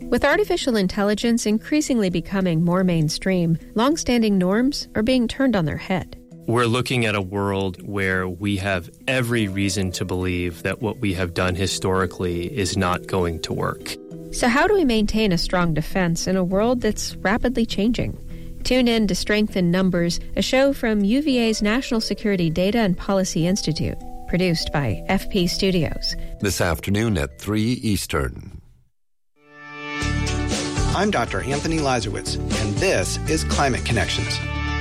With artificial intelligence increasingly becoming more mainstream, long-standing norms are being turned on their head. We're looking at a world where we have every reason to believe that what we have done historically is not going to work. So how do we maintain a strong defense in a world that's rapidly changing? Tune in to Strength in Numbers, a show from UVA's National Security Data and Policy Institute, produced by FP Studios. This afternoon at 3 Eastern. I'm Dr. Anthony Lazarowitz, and this is Climate Connections.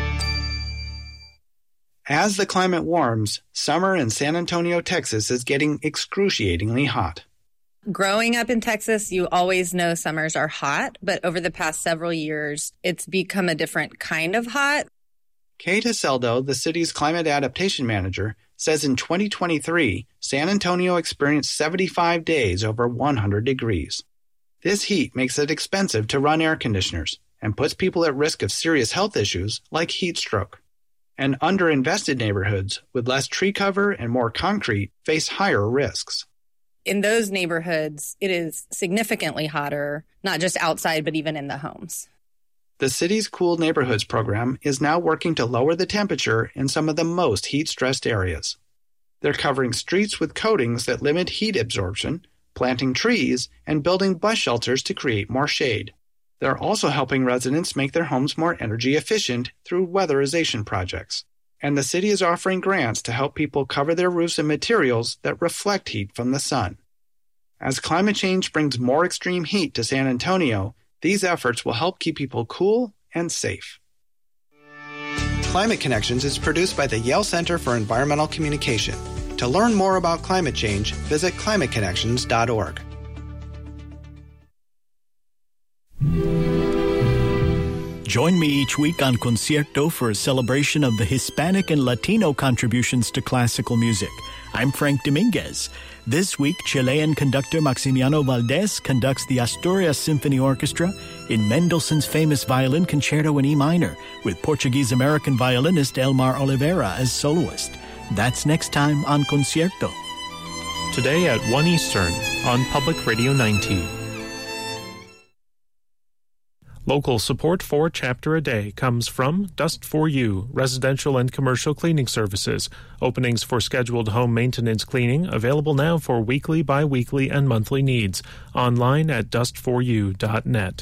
As the climate warms, summer in San Antonio, Texas is getting excruciatingly hot. Growing up in Texas, you always know summers are hot, but over the past several years, it's become a different kind of hot. Kate Haseldo, the city's climate adaptation manager, says in 2023, San Antonio experienced 75 days over 100 degrees. This heat makes it expensive to run air conditioners and puts people at risk of serious health issues like heat stroke. And underinvested neighborhoods with less tree cover and more concrete face higher risks. In those neighborhoods, it is significantly hotter, not just outside, but even in the homes. The city's Cool Neighborhoods program is now working to lower the temperature in some of the most heat-stressed areas. They're covering streets with coatings that limit heat absorption, planting trees, and building bus shelters to create more shade. They're also helping residents make their homes more energy efficient through weatherization projects. And the city is offering grants to help people cover their roofs in materials that reflect heat from the sun. As climate change brings more extreme heat to San Antonio, these efforts will help keep people cool and safe. Climate Connections is produced by the Yale Center for Environmental Communication. To learn more about climate change, visit climateconnections.org. Join me each week on Concierto for a celebration of the Hispanic and Latino contributions to classical music. I'm Frank Dominguez. This week, Chilean conductor Maximiano Valdés conducts the Asturias Symphony Orchestra in Mendelssohn's famous violin concerto in E minor, with Portuguese-American violinist Elmar Oliveira as soloist. That's next time on Concierto. Today at 1 Eastern on Public Radio 90. Local support for Chapter a Day comes from Dust for You, residential and commercial cleaning services. Openings for scheduled home maintenance cleaning available now for weekly, bi-weekly, and monthly needs. Online at dustforyou.net.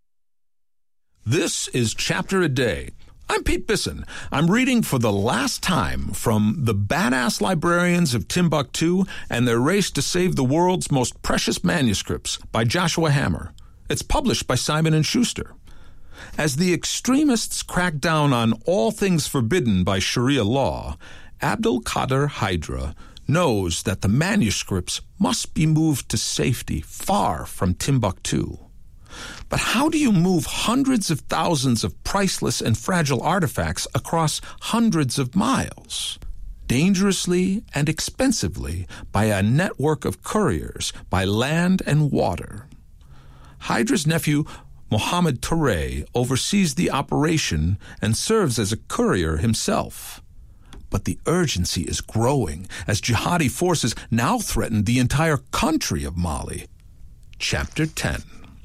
This is Chapter a Day. I'm Pete Bisson. I'm reading for the last time from The Badass Librarians of Timbuktu and Their Race to Save the World's Most Precious Manuscripts by Joshua Hammer. It's published by Simon & Schuster. As the extremists crack down on all things forbidden by Sharia law, Abdul Qadir Hydra knows that the manuscripts must be moved to safety far from Timbuktu. But how do you move hundreds of thousands of priceless and fragile artifacts across hundreds of miles? Dangerously and expensively by a network of couriers, by land and water. Hydra's nephew, Mohammed Touré, oversees the operation and serves as a courier himself. But the urgency is growing as jihadi forces now threaten the entire country of Mali. Chapter 10.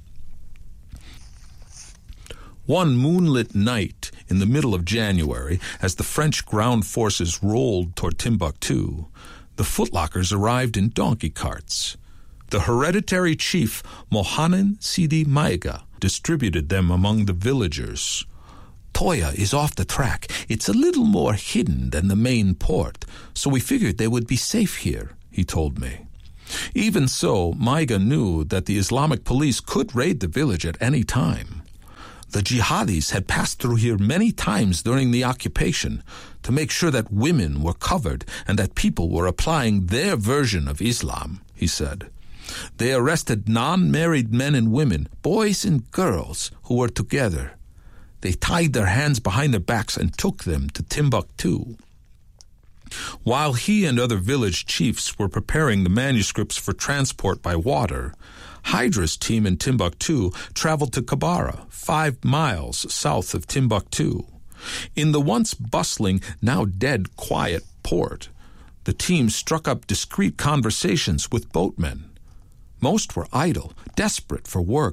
One moonlit night in the middle of January, as the French ground forces rolled toward Timbuktu, the footlockers arrived in donkey carts. The hereditary chief, Mohanan Sidi Maiga, distributed them among the villagers. Toya is off the track. It's a little more hidden than the main port, so we figured they would be safe here, he told me. Even so, Maiga knew that the Islamic police could raid the village at any time. The jihadis had passed through here many times during the occupation to make sure that women were covered and that people were applying their version of Islam, he said. They arrested non-married men and women, boys and girls, who were together. They tied their hands behind their backs and took them to Timbuktu. While he and other village chiefs were preparing the manuscripts for transport by water, Hydra's team in Timbuktu traveled to Kabara, 5 miles south of Timbuktu. In the once bustling, now dead quiet port, the team struck up discreet conversations with boatmen. Most were idle, desperate for work,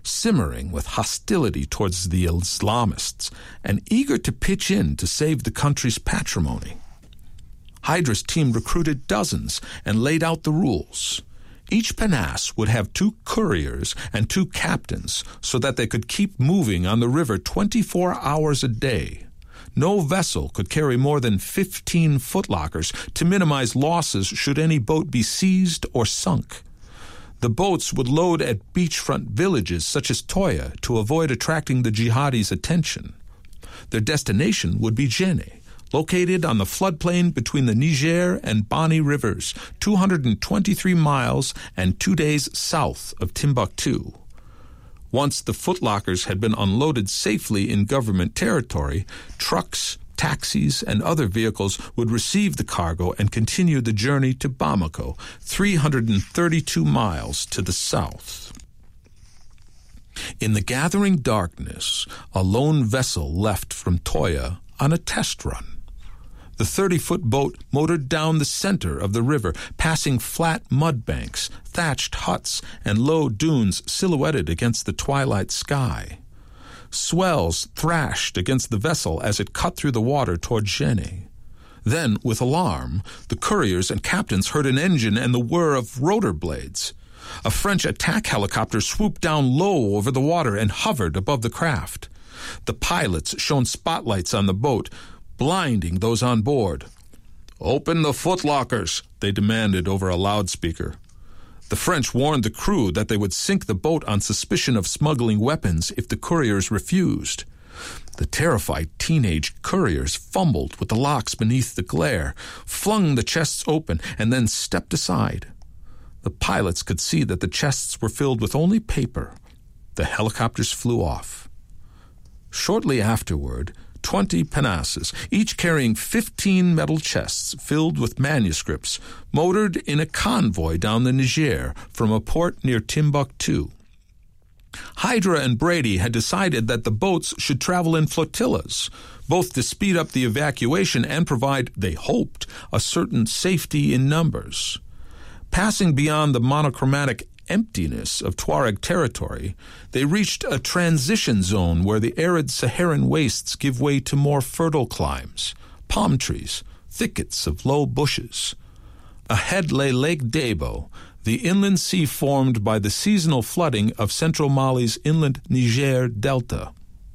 simmering with hostility towards the Islamists and eager to pitch in to save the country's patrimony. Hydra's team recruited dozens and laid out the rules. Each pinnace would have 2 couriers and 2 captains so that they could keep moving on the river 24 hours a day. No vessel could carry more than 15 footlockers to minimize losses should any boat be seized or sunk. The boats would load at beachfront villages such as Toya to avoid attracting the jihadis' attention. Their destination would be Djenné, located on the floodplain between the Niger and Bani rivers, 223 miles and 2 days south of Timbuktu. Once the footlockers had been unloaded safely in government territory, trucks, taxis, and other vehicles would receive the cargo and continue the journey to Bamako, 332 miles to the south. In the gathering darkness, a lone vessel left from Toya on a test run. The 30-foot boat motored down the center of the river, passing flat mud banks, thatched huts, and low dunes silhouetted against the twilight sky. Swells thrashed against the vessel as it cut through the water toward Djenné. Then, with alarm, the couriers and captains heard an engine and the whir of rotor blades. A French attack helicopter swooped down low over the water and hovered above the craft. The pilots shone spotlights on the boat, blinding those on board. "Open the footlockers," they demanded over a loudspeaker. The French warned the crew that they would sink the boat on suspicion of smuggling weapons if the couriers refused. The terrified teenage couriers fumbled with the locks beneath the glare, flung the chests open, and then stepped aside. The pilots could see that the chests were filled with only paper. The helicopters flew off. Shortly afterward, 20 pinnaces, each carrying 15 metal chests filled with manuscripts, motored in a convoy down the Niger from a port near Timbuktu. Hydra and Brady had decided that the boats should travel in flotillas, both to speed up the evacuation and provide, they hoped, a certain safety in numbers. Passing beyond the monochromatic emptiness of Tuareg territory, they reached a transition zone where the arid Saharan wastes give way to more fertile climes, palm trees, thickets of low bushes. Ahead lay Lake Debo, the inland sea formed by the seasonal flooding of central Mali's inland Niger delta.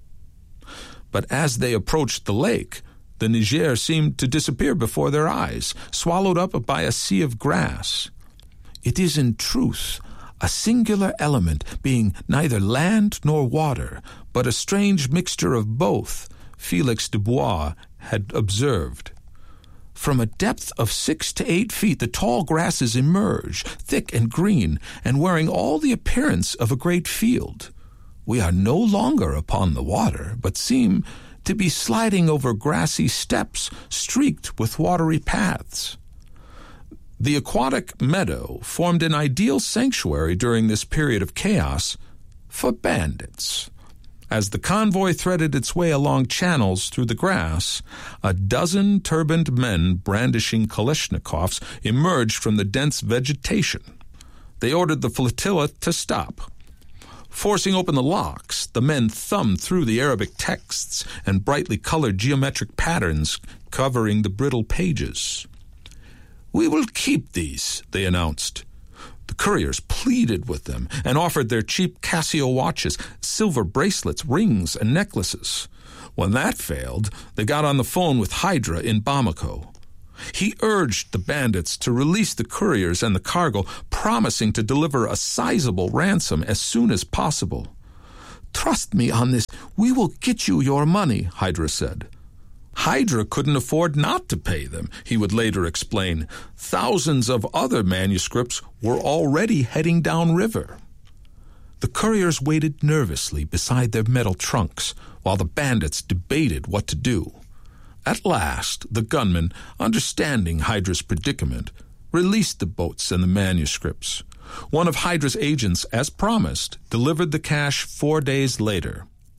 But as they approached the lake, the Niger seemed to disappear before their eyes, swallowed up by a sea of grass. It is in truth a singular element, being neither land nor water, but a strange mixture of both, Felix Dubois had observed. From a depth of 6 to 8 feet, the tall grasses emerge, thick and green, and wearing all the appearance of a great field. We are no longer upon the water, but seem to be sliding over grassy steps streaked with watery paths. The aquatic meadow formed an ideal sanctuary during this period of chaos for bandits. As the convoy threaded its way along channels through the grass, a dozen turbaned men brandishing Kalashnikovs emerged from the dense vegetation. They ordered the flotilla to stop. Forcing open the locks, the men thumbed through the Arabic texts and brightly colored geometric patterns covering the brittle pages. "We will keep these," they announced. The couriers pleaded with them and offered their cheap Casio watches, silver bracelets, rings, and necklaces. When that failed, they got on the phone with Hydra in Bamako. He urged the bandits to release the couriers and the cargo, promising to deliver a sizable ransom as soon as possible. "Trust me on this. We will get you your money," Hydra said. Hydra couldn't afford not to pay them, he would later explain. Thousands of other manuscripts were already heading downriver. The couriers waited nervously beside their metal trunks while the bandits debated what to do. At last, the gunmen, understanding Hydra's predicament, released the boats and the manuscripts. One of Hydra's agents, as promised, delivered the cash 4 days later.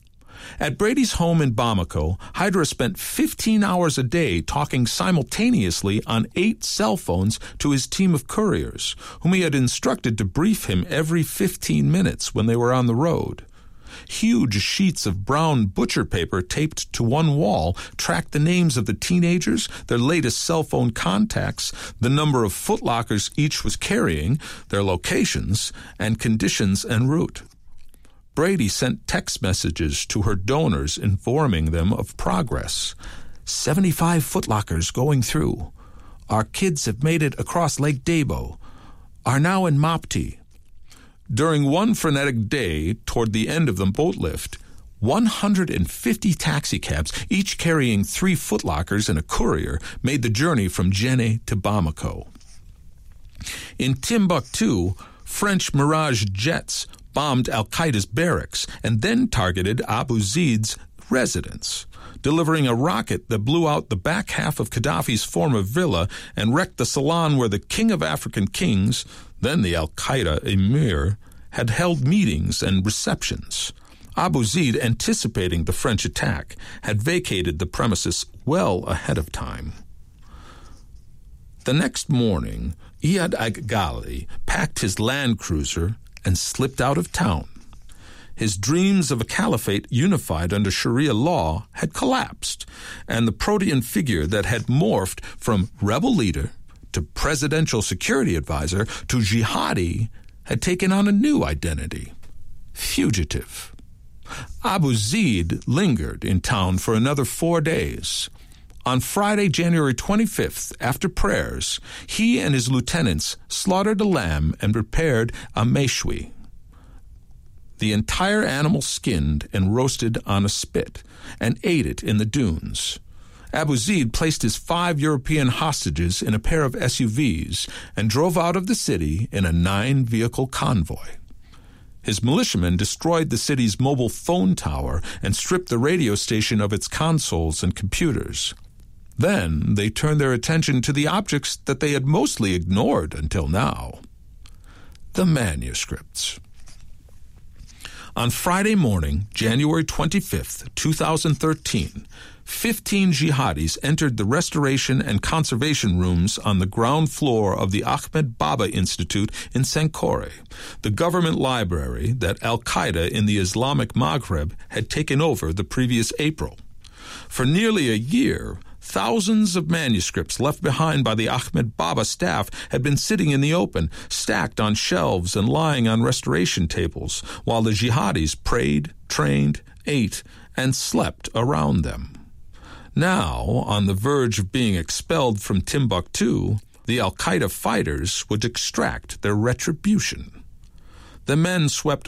At Brady's home in Bamako, Hydra spent 15 hours a day talking simultaneously on 8 cell phones to his team of couriers, whom he had instructed to brief him every 15 minutes when they were on the road. Huge sheets of brown butcher paper taped to one wall tracked the names of the teenagers, their latest cell phone contacts, the number of footlockers each was carrying, their locations, and conditions en route. Brady sent text messages to her donors informing them of progress. 75 footlockers going through. Our kids have made it across Lake Dabo. Are now in Mopti. During one frenetic day toward the end of the boat lift, 150 taxicabs, each carrying 3 footlockers and a courier, made the journey from Djenné to Bamako. In Timbuktu, French Mirage jets bombed al-Qaeda's barracks and then targeted Abu Zaid's residence, delivering a rocket that blew out the back half of Gaddafi's former villa and wrecked the salon where the King of African Kings, then the al-Qaeda emir, had held meetings and receptions. Abu Zaid, anticipating the French attack, had vacated the premises well ahead of time. The next morning, Iyad Ghali packed his Land Cruiser and slipped out of town. His dreams of a caliphate unified under Sharia law had collapsed, and the protean figure that had morphed from rebel leader to presidential security advisor to jihadi had taken on a new identity: fugitive. Abu Zaid lingered in town for another 4 days. On Friday, January 25th, after prayers, he and his lieutenants slaughtered a lamb and prepared a meshwi. The entire animal skinned and roasted on a spit, and ate it in the dunes. Abu Zaid placed his 5 European hostages in a pair of SUVs and drove out of the city in a 9-vehicle convoy. His militiamen destroyed the city's mobile phone tower and stripped the radio station of its consoles and computers. Then they turned their attention to the objects that they had mostly ignored until now: the manuscripts. On Friday morning, January 25th, 2013, 15 jihadis entered the restoration and conservation rooms on the ground floor of the Ahmed Baba Institute in Sankore, the government library that al-Qaeda in the Islamic Maghreb had taken over the previous April. For nearly a year, thousands of manuscripts left behind by the Ahmed Baba staff had been sitting in the open, stacked on shelves and lying on restoration tables, while the jihadis prayed, trained, ate, and slept around them. Now, on the verge of being expelled from Timbuktu, the al-Qaeda fighters would extract their retribution. The men swept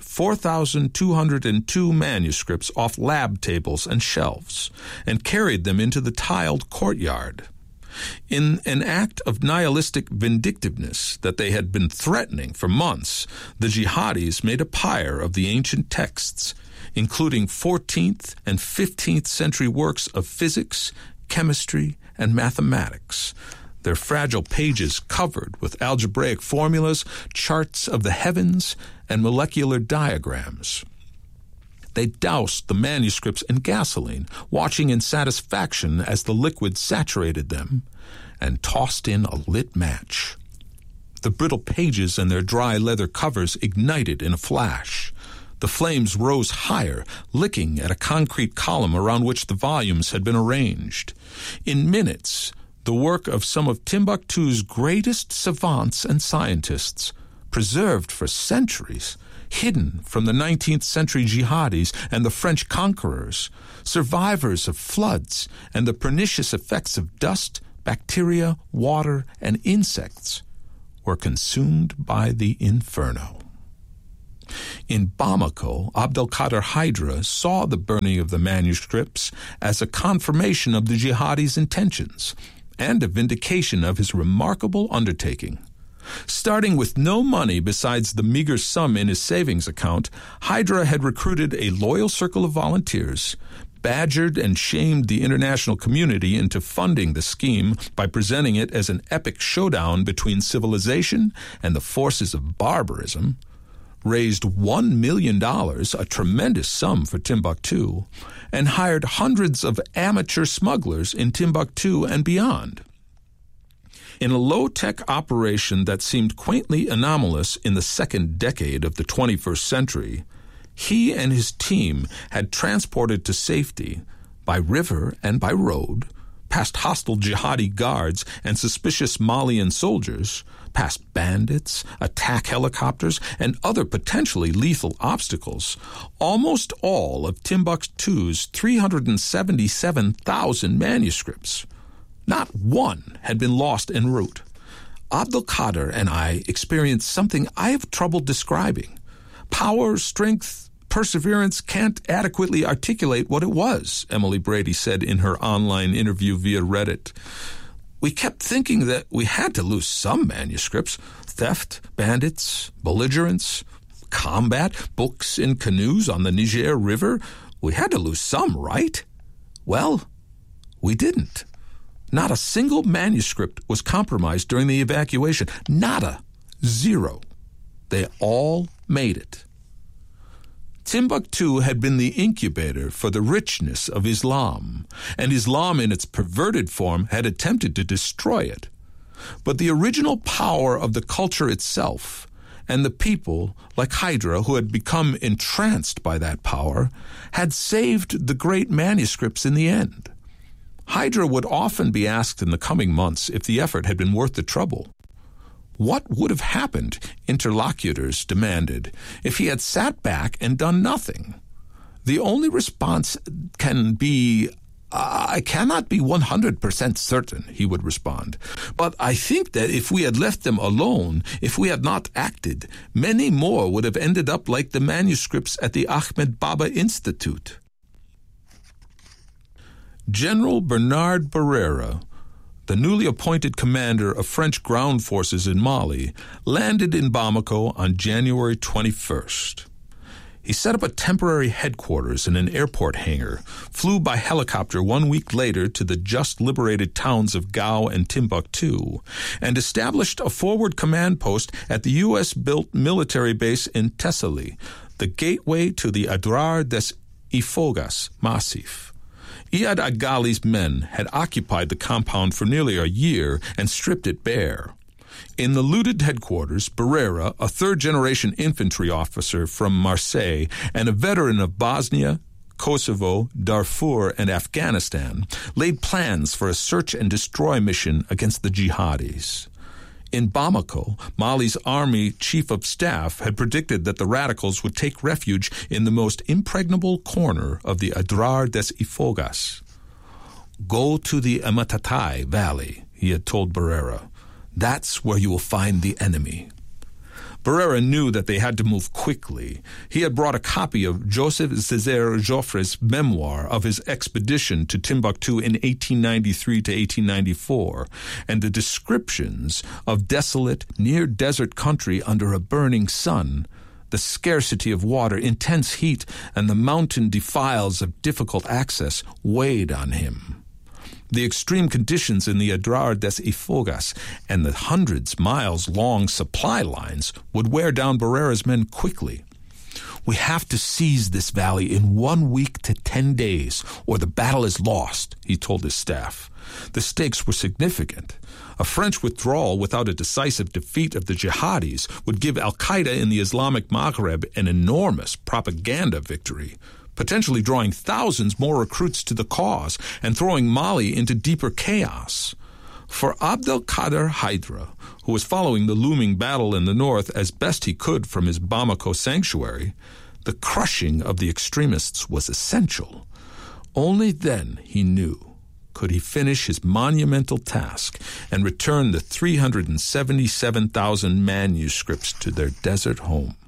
4,202 manuscripts off lab tables and shelves and carried them into the tiled courtyard. In an act of nihilistic vindictiveness that they had been threatening for months, the jihadis made a pyre of the ancient texts, including 14th and 15th century works of physics, chemistry, and mathematics, their fragile pages covered with algebraic formulas, charts of the heavens, and molecular diagrams. They doused the manuscripts in gasoline, watching in satisfaction as the liquid saturated them, and tossed in a lit match. The brittle pages and their dry leather covers ignited in a flash. The flames rose higher, licking at a concrete column around which the volumes had been arranged. In minutes, the work of some of Timbuktu's greatest savants and scientists, preserved for centuries, hidden from the 19th century jihadis and the French conquerors, survivors of floods and the pernicious effects of dust, bacteria, water, and insects, were consumed by the inferno. In Bamako, Abdelkader Hydra saw the burning of the manuscripts as a confirmation of the jihadis' intentions and a vindication of his remarkable undertaking. Starting with no money besides the meager sum in his savings account, Hydra had recruited a loyal circle of volunteers, badgered and shamed the international community into funding the scheme by presenting it as an epic showdown between civilization and the forces of barbarism, raised $1 million, a tremendous sum for Timbuktu, and hired hundreds of amateur smugglers in Timbuktu and beyond. In a low-tech operation that seemed quaintly anomalous in the second decade of the 21st century, he and his team had transported to safety, by river and by road, past hostile jihadi guards and suspicious Malian soldiers, past bandits, attack helicopters, and other potentially lethal obstacles, almost all of Timbuktu's 377,000 manuscripts. Not one had been lost en route. Abdelkader and I experienced something I have trouble describing. Power, strength, perseverance can't adequately articulate what it was, Emily Brady said in her online interview via Reddit. We kept thinking that we had to lose some manuscripts: theft, bandits, belligerents, combat, books in canoes on the Niger River. We had to lose some, right? Well, we didn't. Not a single manuscript was compromised during the evacuation. Nada. Zero. They all made it. Timbuktu had been the incubator for the richness of Islam, and Islam in its perverted form had attempted to destroy it. But the original power of the culture itself, and the people, like Hydra, who had become entranced by that power, had saved the great manuscripts in the end. Hydra would often be asked in the coming months if the effort had been worth the trouble. What would have happened, interlocutors demanded, if he had sat back and done nothing? The only response can be, I cannot be 100% certain, he would respond. But I think that if we had left them alone, if we had not acted, many more would have ended up like the manuscripts at the Ahmed Baba Institute. General Bernard Barrera, the newly appointed commander of French ground forces in Mali, landed in Bamako on January 21st. He set up a temporary headquarters in an airport hangar, flew by helicopter 1 week later to the just liberated towns of Gao and Timbuktu, and established a forward command post at the U.S.-built military base in Tessali, the gateway to the Adrar des Ifogas Massif. Iyad Aghali's men had occupied the compound for nearly a year and stripped it bare. In the looted headquarters, Barrera, a third-generation infantry officer from Marseille and a veteran of Bosnia, Kosovo, Darfur, and Afghanistan, laid plans for a search-and-destroy mission against the jihadis. In Bamako, Mali's army chief of staff had predicted that the radicals would take refuge in the most impregnable corner of the Adrar des Ifogas. Go to the Amatatai Valley, he had told Barrera. That's where you will find the enemy. Barrera knew that they had to move quickly. He had brought a copy of Joseph Césaire Joffre's memoir of his expedition to Timbuktu in 1893 to 1894, and the descriptions of desolate, near-desert country under a burning sun, the scarcity of water, intense heat, and the mountain defiles of difficult access weighed on him. The extreme conditions in the Adrar des Ifogas and the hundreds miles-long supply lines would wear down Barrera's men quickly. We have to seize this valley in 1 week to 10 days, or the battle is lost, he told his staff. The stakes were significant. A French withdrawal without a decisive defeat of the jihadis would give al-Qaeda in the Islamic Maghreb an enormous propaganda victory, potentially drawing thousands more recruits to the cause and throwing Mali into deeper chaos. For Abdelkader Hydra, who was following the looming battle in the north as best he could from his Bamako sanctuary, the crushing of the extremists was essential. Only then, he knew, could he finish his monumental task and return the 377,000 manuscripts to their desert home.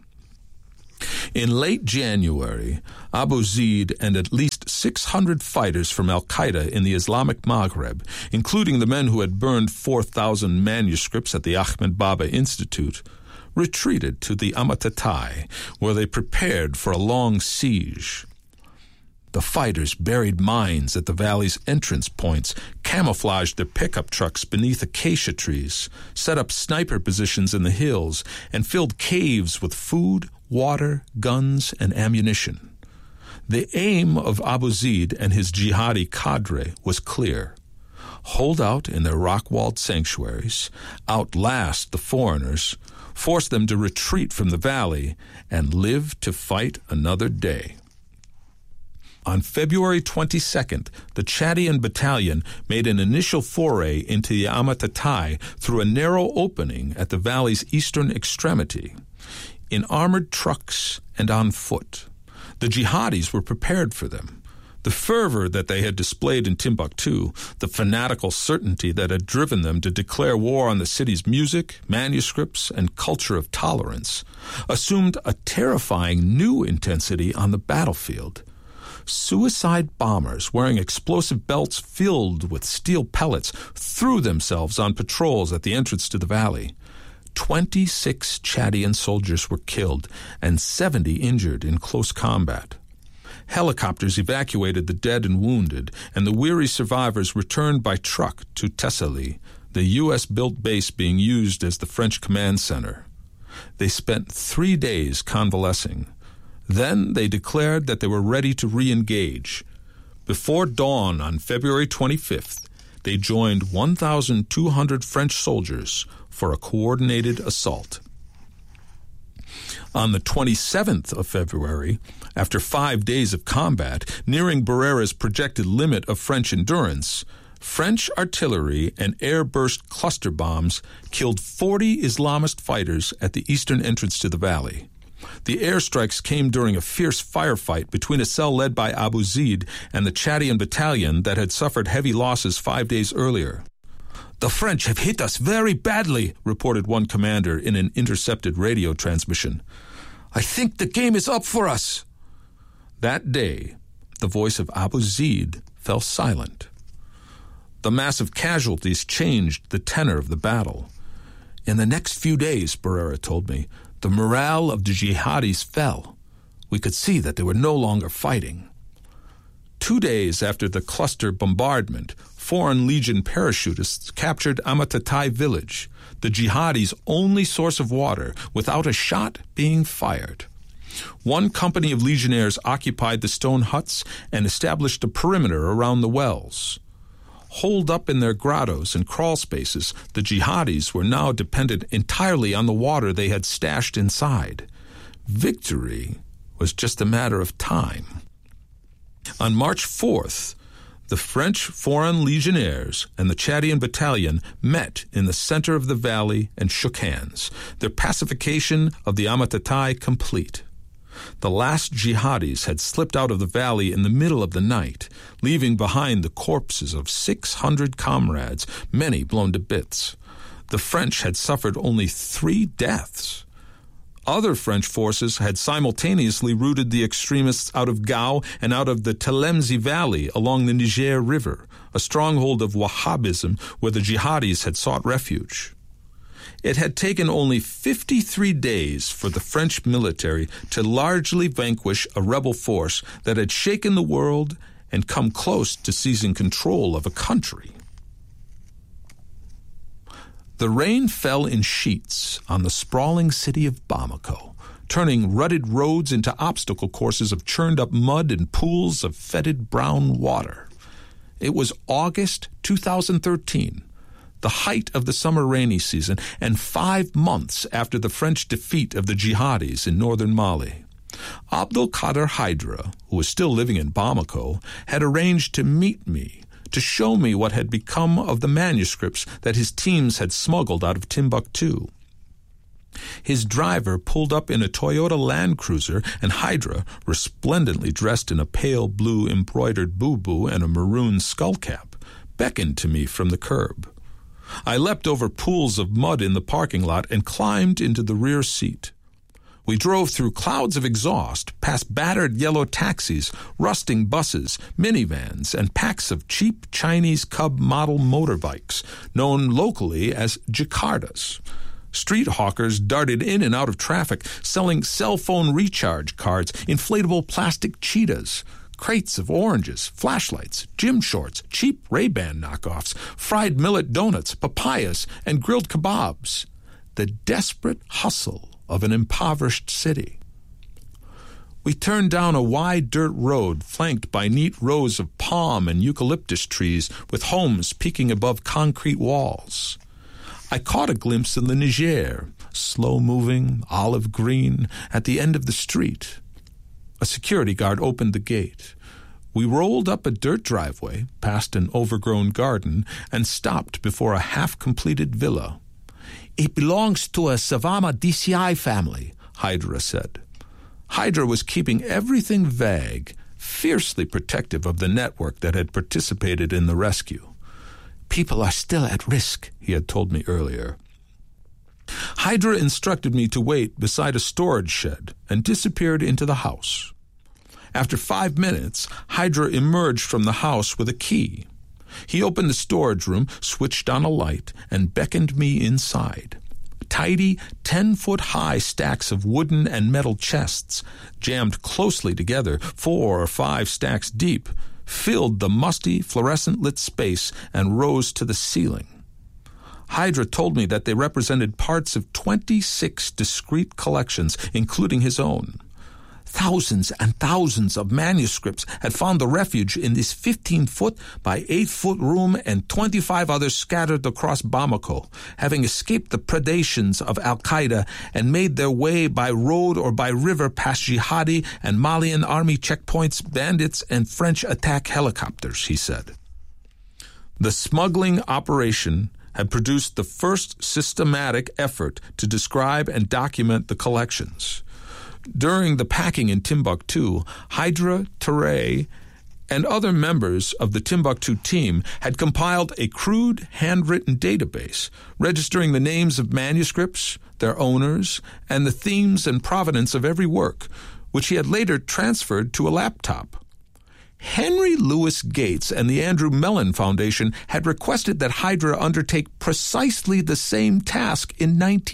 In late January, Abu Zaid and at least 600 fighters from al-Qaeda in the Islamic Maghreb, including the men who had burned 4,000 manuscripts at the Ahmed Baba Institute, retreated to the Amatatai, where they prepared for a long siege. The fighters buried mines at the valley's entrance points, camouflaged their pickup trucks beneath acacia trees, set up sniper positions in the hills, and filled caves with food, water, guns, and ammunition. The aim of Abu Zaid and his jihadi cadre was clear: hold out in their rock-walled sanctuaries, outlast the foreigners, force them to retreat from the valley, and live to fight another day. On February 22nd, the Chadian battalion made an initial foray into the Amatatai through a narrow opening at the valley's eastern extremity. In armored trucks and on foot, the jihadis were prepared for them. The fervor that they had displayed in Timbuktu, the fanatical certainty that had driven them to declare war on the city's music, manuscripts, and culture of tolerance, assumed a terrifying new intensity on the battlefield. Suicide bombers wearing explosive belts filled with steel pellets threw themselves on patrols at the entrance to the valley. 26 Chadian soldiers were killed and 70 injured in close combat. Helicopters evacuated the dead and wounded, and the weary survivors returned by truck to Thessaly, the U.S.-built base being used as the French command center. They spent 3 days convalescing. Then they declared that they were ready to re-engage. Before dawn on February 25th, they joined 1,200 French soldiers for a coordinated assault. On the 27th of February, after 5 days of combat, nearing Barrera's projected limit of French endurance, French artillery and air-burst cluster bombs killed 40 Islamist fighters at the eastern entrance to the valley. The airstrikes came during a fierce firefight between a cell led by Abu Zaid and the Chadian battalion that had suffered heavy losses 5 days earlier. "The French have hit us very badly," reported one commander in an intercepted radio transmission. "I think the game is up for us." That day, the voice of Abu Zaid fell silent. The massive casualties changed the tenor of the battle. In the next few days, Barrera told me, the morale of the jihadis fell. We could see that they were no longer fighting. 2 days after the cluster bombardment, Foreign Legion parachutists captured Amatatai village, the jihadis' only source of water, without a shot being fired. One company of legionnaires occupied the stone huts and established a perimeter around the wells. Holed up in their grottos and crawl spaces, the jihadis were now dependent entirely on the water they had stashed inside. Victory was just a matter of time. On March 4th, the French Foreign Legionnaires and the Chadian battalion met in the center of the valley and shook hands, their pacification of the Amatatai complete. The last jihadis had slipped out of the valley in the middle of the night, leaving behind the corpses of 600 comrades, many blown to bits. The French had suffered only 3 deaths. Other French forces had simultaneously rooted the extremists out of Gao and out of the Telemzi Valley along the Niger River, a stronghold of Wahhabism where the jihadis had sought refuge. It had taken only 53 days for the French military to largely vanquish a rebel force that had shaken the world and come close to seizing control of a country. The rain fell in sheets on the sprawling city of Bamako, turning rutted roads into obstacle courses of churned-up mud and pools of fetid brown water. It was August 2013, the height of the summer rainy season, and 5 months after the French defeat of the jihadis in northern Mali. Abdul Qadir Hydra, who was still living in Bamako, had arranged to meet me, to show me what had become of the manuscripts that his teams had smuggled out of Timbuktu. His driver pulled up in a Toyota Land Cruiser, and Hydra, resplendently dressed in a pale blue embroidered boo-boo and a maroon skullcap, beckoned to me from the curb. I leapt over pools of mud in the parking lot and climbed into the rear seat. We drove through clouds of exhaust, past battered yellow taxis, rusting buses, minivans, and packs of cheap Chinese Cub model motorbikes, known locally as Jakartas. Street hawkers darted in and out of traffic, selling cell phone recharge cards, inflatable plastic cheetahs, crates of oranges, flashlights, gym shorts, cheap Ray-Ban knockoffs, fried millet donuts, papayas, and grilled kebabs. The desperate hustle of an impoverished city. We turned down a wide dirt road flanked by neat rows of palm and eucalyptus trees with homes peeking above concrete walls. I caught a glimpse of the Niger, slow-moving, olive green, at the end of the street. A security guard opened the gate. We rolled up a dirt driveway, past an overgrown garden, and stopped before a half-completed villa. "It belongs to a Savama DCI family," Hydra said. Hydra was keeping everything vague, fiercely protective of the network that had participated in the rescue. "People are still at risk," he had told me earlier. Hydra instructed me to wait beside a storage shed and disappeared into the house. After 5 minutes, Hydra emerged from the house with a key. He opened the storage room, switched on a light, and beckoned me inside. Tidy, 10-foot-high stacks of wooden and metal chests, jammed closely together, 4 or 5 stacks deep, filled the musty, fluorescent-lit space and rose to the ceiling. Hydra told me that they represented parts of 26 discrete collections, including his own. Thousands and thousands of manuscripts had found the refuge in this 15-foot by 8-foot room, and 25 others scattered across Bamako, having escaped the predations of Al-Qaeda and made their way by road or by river past jihadi and Malian army checkpoints, bandits, and French attack helicopters, he said. The smuggling operation had produced the first systematic effort to describe and document the collections. During the packing in Timbuktu, Hydra, Teray, and other members of the Timbuktu team had compiled a crude, handwritten database registering the names of manuscripts, their owners, and the themes and provenance of every work, which he had later transferred to a laptop. Henry Louis Gates and the Andrew Mellon Foundation had requested that Hydra undertake precisely the same task in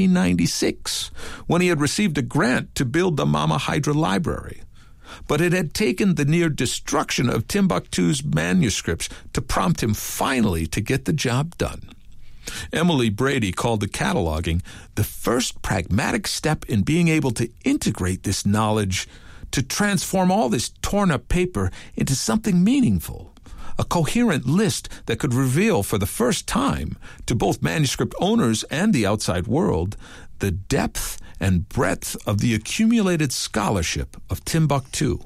1996, when he had received a grant to build the Mama Hydra Library. But it had taken the near destruction of Timbuktu's manuscripts to prompt him finally to get the job done. Emily Brady called the cataloging the first pragmatic step in being able to integrate this knowledge to transform all this torn-up paper into something meaningful, a coherent list that could reveal for the first time to both manuscript owners and the outside world the depth and breadth of the accumulated scholarship of Timbuktu.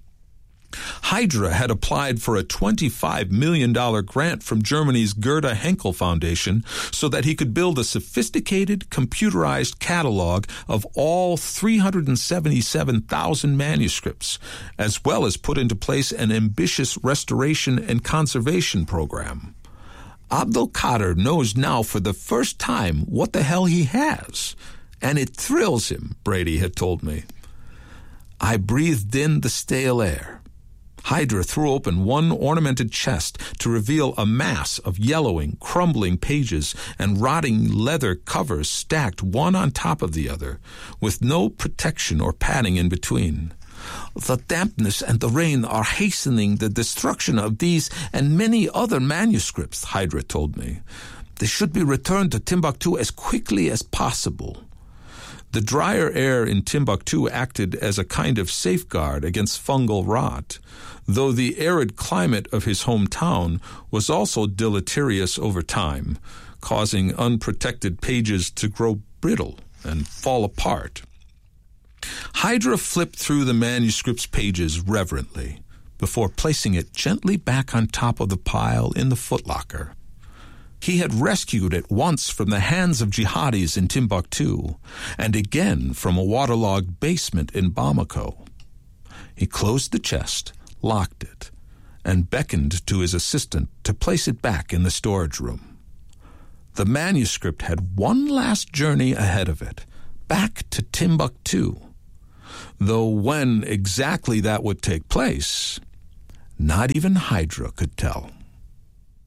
Hydra had applied for a $25 million grant from Germany's Gerda Henkel Foundation so that he could build a sophisticated, computerized catalog of all 377,000 manuscripts, as well as put into place an ambitious restoration and conservation program. Abdul Qadir knows now for the first time what the hell he has, and it thrills him, Brady had told me. I breathed in the stale air. Hydra threw open one ornamented chest to reveal a mass of yellowing, crumbling pages and rotting leather covers stacked one on top of the other, with no protection or padding in between. The dampness and the rain are hastening the destruction of these and many other manuscripts, Hydra told me. They should be returned to Timbuktu as quickly as possible. The drier air in Timbuktu acted as a kind of safeguard against fungal rot, though the arid climate of his hometown was also deleterious over time, causing unprotected pages to grow brittle and fall apart. Hydra flipped through the manuscript's pages reverently before placing it gently back on top of the pile in the footlocker. He had rescued it once from the hands of jihadis in Timbuktu, and again from a waterlogged basement in Bamako. He closed the chest, locked it, and beckoned to his assistant to place it back in the storage room. The manuscript had one last journey ahead of it, back to Timbuktu, though when exactly that would take place, not even Hydra could tell.